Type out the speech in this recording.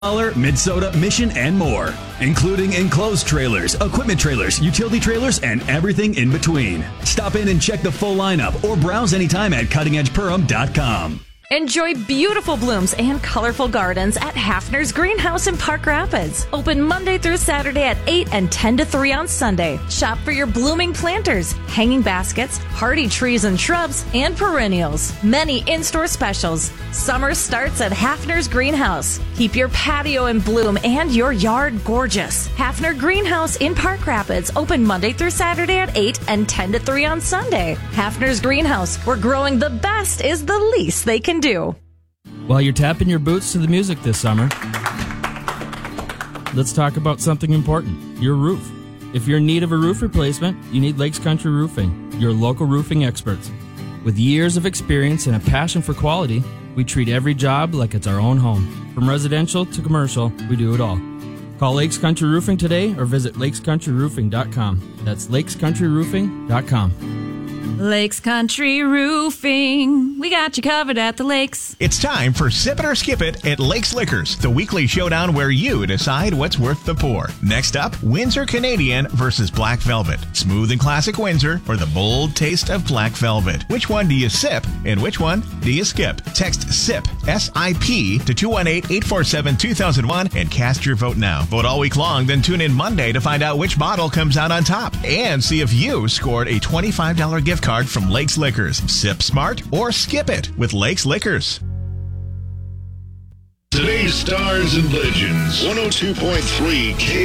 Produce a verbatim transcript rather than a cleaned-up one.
Minnesota, Mission, and more, including enclosed trailers, equipment trailers, utility trailers, and everything in between. Stop in and check the full lineup or browse anytime at cutting edge perham dot com. Enjoy beautiful blooms and colorful gardens at Hafner's Greenhouse in Park Rapids. Open Monday through Saturday at eight and ten to three on Sunday. Shop for your blooming planters, hanging baskets, hardy trees and shrubs, and perennials. Many in-store specials. Summer starts at Hafner's Greenhouse. Keep your patio in bloom and your yard gorgeous. Hafner Greenhouse in Park Rapids. Open Monday through Saturday at eight and ten to three on Sunday. Hafner's Greenhouse, where growing the best is the least they can do. While you're tapping your boots to the music this summer, let's talk about something important, your roof. If you're in need of a roof replacement, you need Lakes Country Roofing, your local roofing experts. With years of experience and a passion for quality, we treat every job like it's our own home. From residential to commercial, we do it all. Call Lakes Country Roofing today or visit lakes country roofing dot com. That's lakes country roofing dot com. Lakes Country Roofing. We got you covered at the lakes. It's time for Sip It or Skip It at Lakes Liquors, the weekly showdown where you decide what's worth the pour. Next up, Windsor Canadian versus Black Velvet. Smooth and classic Windsor or the bold taste of Black Velvet. Which one do you sip and which one do you skip? Text SIP, S I P, to two one eight, eight four seven, two thousand one and cast your vote now. Vote all week long, then tune in Monday to find out which bottle comes out on top. And see if you scored a twenty-five dollars gift card from Lakes Liquors. Sip smart or skip it with Lakes Liquors. Today's Stars and Legends, one oh two point three K